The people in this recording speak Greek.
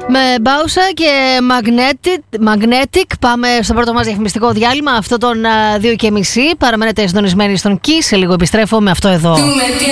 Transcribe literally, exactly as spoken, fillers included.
Με Μπάουσα και Magnetic, Magnetic πάμε στο πρώτο μας διαφημιστικό διάλειμμα, αυτό των δύο και μισή. Παραμένετε συντονισμένοι στον Kiss. Σε λίγο επιστρέφω με αυτό εδώ.